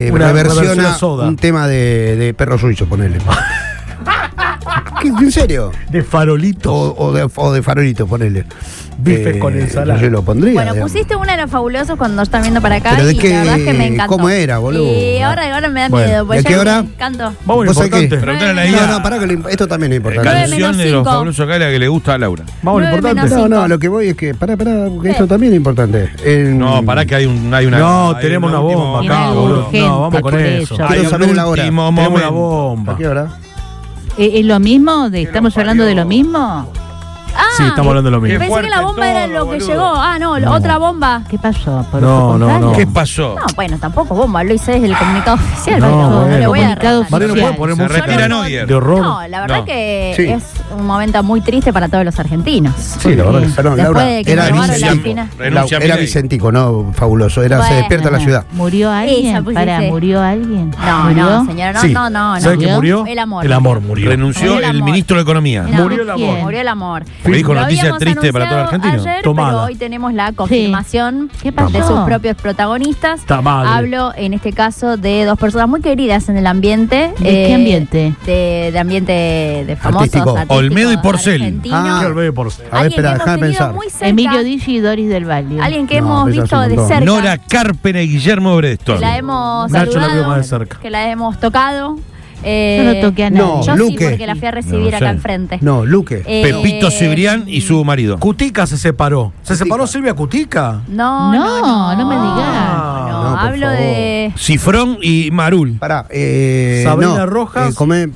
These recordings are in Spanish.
reversiona soda. un tema de Perro Suizo, ponele. ¿En serio? De farolito. O de farolito, ponele. Bifes con ensalada. Yo lo pondría. Bueno, digamos. pusiste una de los fabulosos cuando están viendo para acá. Pero de y qué, la verdad es que me encantó. ¿cómo era, boludo? Y ahora me da Bueno, miedo. Pues ¿y a qué ya hora? me canto. Vamos a lo ¿Vos sabés importante. qué? Preguntale a la No, IA. no, pará, que esto también es importante. Canción de los 9-5. fabulosos acá, la que le gusta a Laura. Vamos a lo 9 importante. menos No, 5. no, lo que voy es que, pará, porque esto también es importante. No, pará que hay una. No, hay tenemos una último bomba momento. acá, algo boludo. urgente No, vamos con por eso. eso. Quiero Hay saber un la hora. último Tenemos una momento. bomba. ¿A qué hora? ¿Es lo mismo? ¿Estamos hablando de lo mismo? Sí, estamos hablando de lo mismo. Qué Pensé que la bomba era lo que llegó. Ah, no, otra bomba. ¿Qué pasó? ¿Por No, lo no, contrario? no. ¿Qué pasó? No, bueno, tampoco bomba. Lo hice desde el comunicado oficial. No, pero no bueno. le voy a Comunicado regalar. Mariano, ¿puede oficial. poner Se música retiran no, hoy. de horror? No, la verdad No. que Sí. es un momento muy triste para todos los argentinos. Sí, la verdad que sí. Perdón, Después Laura, de que era me robaron la Vicentico. espina. Renuncia Era Milei. Vicentico, no fabuloso. Era Se Bueno. despierta la ciudad. ¿Murió alguien? Esa pusiste. ¿Murió alguien? No, ¿Murió? no, señora, no, Sí. no, no. ¿Sabe no. quién murió? El amor. El amor murió. Renunció Murió el el amor. ministro de Economía. No, Murió el amor. ¿quién? Murió el amor. Me dijo Lo noticia habíamos triste para todo el anunciado argentino. ayer, Tomada. pero hoy tenemos la confirmación ¿Qué pasó? de sus propios protagonistas. Está madre. Hablo en este caso de dos personas muy queridas en el ambiente. ¿De qué ambiente? De ambiente de famosos Artístico. artísticos Olmedo y Porcel. argentinos. Ah. Yo lo veo por- A ver, Alguien espera, que déjame hemos tenido pensar. muy cerca. Emilio Digi y Doris del Valle. Alguien que No, hemos pero ya visto hace un de montón. cerca. Nora Carpena y Guillermo Bredestone. Que la hemos Nacho la veo saludado, más de cerca. que la hemos tocado. Yo no toqué a nadie. No, Yo sí, Luque. porque la fui a recibir No acá sé. al frente. No, Luque. Pepito Cibrián y su marido. Cutica se separó. ¿Se separó Silvia Cutica? No, No me digas. No, No, por hablo favor. de... Cifrón y Marul. Pará, Sabrina no, Rojas.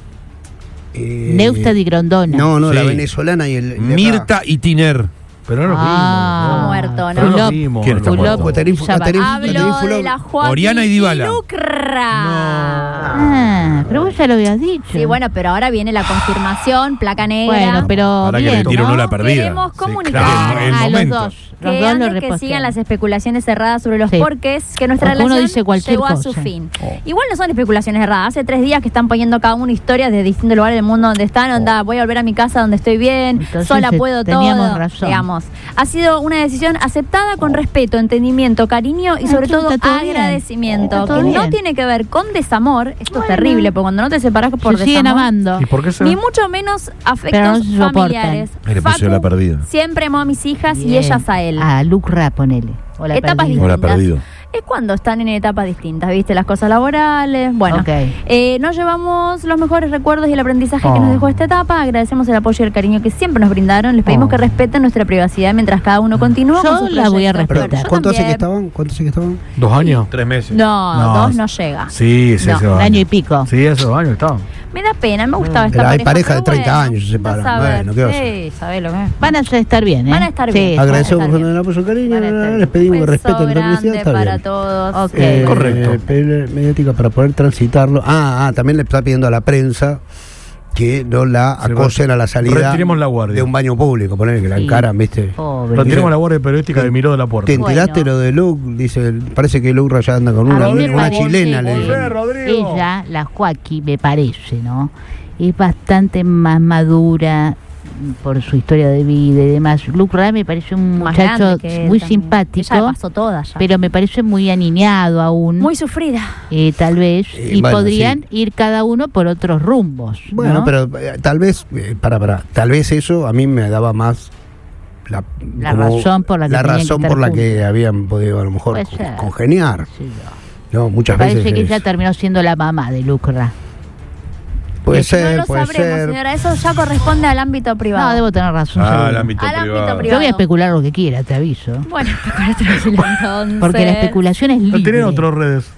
Neusta di Grondona. No, la Sí. venezolana y el. Mirta y Tiner. Pero no lo Ah. Está muerto, ¿no? Pero no lo Fulop. vimos. ¿Quién está Fulop. muerto? Caterín Ya va. Hablo de la Joaquín Oriana y Dybala. Lucra. Ah, pero vos ya lo habías dicho. Sí, bueno, pero ahora viene la confirmación, placa negra. Bueno, pero Para que le bien, tire ¿no? uno la perdida. Queremos Sí, comunicar claro, el a los momento. dos. Los que dos lo antes que repostean. sigan las especulaciones cerradas sobre los Sí. porqués, que nuestra Porque uno relación dice cualquier llegó a cosa. su fin. Igual no son especulaciones erradas. Hace 3 días que están poniendo cada uno historias de distintos lugares del mundo donde están. Onda, voy a volver a mi casa donde estoy bien, Entonces, sola puedo teníamos todo. razón. Digamos. Ha sido una decisión aceptada con respeto, entendimiento, cariño y sobre todo está todo bien. agradecimiento. Está todo Que no bien. tiene que ver con desamor. Esto Bueno. es terrible, porque cuando no te separas por Se siguen desamor, amando. ¿Y por qué se ni mucho menos Pero afectos no se soportan. familiares. Ahí le pusieron la perdida. Siempre amó a mis hijas y Bien. ellas a él. A Lucra, ponele. O la Etapas perdida. O la distintas. perdido. Es cuando están en etapas distintas, ¿viste? Las cosas laborales. Bueno, Ok. nos llevamos los mejores recuerdos y el aprendizaje que Oh. nos dejó esta etapa. Agradecemos el apoyo y el cariño que siempre nos brindaron. Les pedimos Oh. que respeten nuestra privacidad mientras cada uno continúa Yo con sus la voy a proyectos. respetar. Bueno, yo ¿Cuánto hace que también. estaban? 2 años. 3 meses. No, No. 2 no llega. Sí, sí, No, ese Un año. año y pico. Sí, esos años estaban. Me da pena, me gustaba esta Pero hay pareja. pareja de pero 30 bueno, años se separan. andá a saber. Bueno, ¿qué va a Sí, sabés lo que es. Van a estar bien, ¿eh? Van a estar Sí, bien. sí. Agradecemos Está por bien. el apoyo, cariño. Van a estar Les pedimos que bien. respeten Beso la publicidad. grande Está para bien. todos. Ok. Correcto. Pedirle mediática para poder transitarlo. También le está pidiendo a la prensa que no la Sí, acosen a la salida retiremos la guardia. de un baño público, poner que la Sí. encaran, ¿viste? Pobre. Retiremos la guardia periodística de Miró de la Puerta. ¿Te enteraste Bueno. lo de Luke? Dice, parece que Luke ya anda con A una, mí me una parece chilena. Le que dicen. Rodrigo. ella, la Joaquín, me parece, ¿no? Es bastante más madura por su historia de vida y demás. Luke Ray me parece un Más muchacho grande que él muy también. simpático, Ella pasó toda ya. pero me parece muy aniñado aún. Muy sufrida. Tal vez, y bueno, podrían sí. ir cada uno por otros rumbos. Bueno, ¿no? pero tal vez, tal vez eso a mí me daba más La como razón por la que la tenían que razón estar por la juntos. que habían podido a lo mejor Puede ser. congeniar. Sí, yo. No, muchas Parece veces que es- ella terminó siendo la mamá de Lucra. puede No ser, lo puede sabremos, ser. señora. Eso ya corresponde al ámbito privado. No, debo tener razón. Ah, seguro. el ámbito Al ámbito privado. Yo voy a especular lo que quiera, te aviso. Bueno, entonces. Porque la especulación es No libre. tienen otras redes.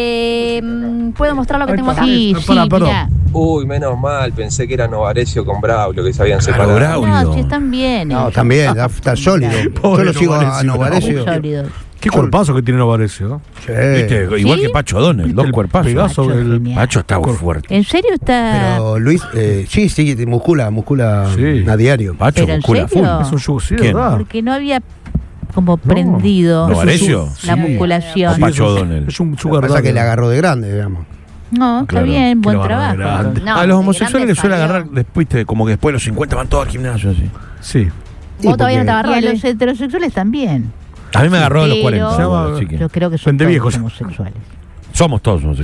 ¿Puedo mostrar lo que Ahí tengo está. acá? Sí, Pará, sí, perdón. mirá. Uy, menos mal, pensé que era Novarecio con Braulio que se habían Claro, separado. Braulio. No, si están bien. No, ellos. también, está sólido. Pobre Yo lo sigo a Novarecio, Novarecio. Muy sólidos. Qué cuerpazo que tiene Novarecio. Sí. ¿Viste? Igual ¿Sí? que Pacho Donel, dos El cuerpazos. pedazo Pacho del- genial. Pacho está fuerte. ¿En serio está...? Pero Luis, sí, muscula Sí. a diario. Pacho ¿Pero en muscula full. serio? Es un yugo, sí, ¿Quién? ¿verdad? Porque no había como prendido ¿Novarecio? la Sí. musculación. O Pacho Donel. Es un Lo que sugar pasa es que daddy. le agarró de grande, digamos. No, está Claro. bien, buen Que lo agarró de trabajo. grande. No, A de los homosexuales grande les suele salió. agarrar después, como que después de los 50 van todos al gimnasio así. Sí. Vos todavía no te Y agarró, a Luis. los heterosexuales también. A mí me agarró a los Pero 40. Se llama- así que Yo creo que son Vende todos viejos. homosexuales. somos todos homosexuales.